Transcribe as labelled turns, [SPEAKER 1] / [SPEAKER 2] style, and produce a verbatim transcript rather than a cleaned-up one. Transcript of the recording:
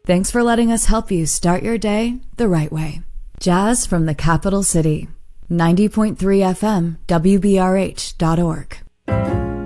[SPEAKER 1] Thanks for letting us help you start your day the right way. Jazz from the Capital City. ninety point three F M, W B R H dot org.